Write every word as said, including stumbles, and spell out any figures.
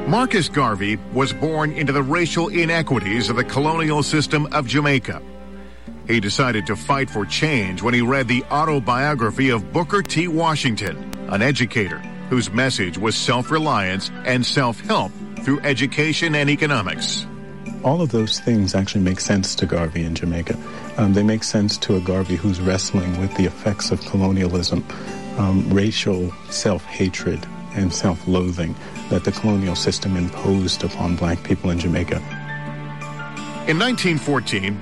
Marcus Garvey was born into the racial inequities of the colonial system of Jamaica. He decided to fight for change when he read the autobiography of Booker T. Washington, an educator whose message was self-reliance and self-help through education and economics. All of those things actually make sense to Garvey in Jamaica. Um, they make sense to a Garvey who's wrestling with the effects of colonialism, um, racial self-hatred and self-loathing that the colonial system imposed upon black people in Jamaica. In nineteen fourteen,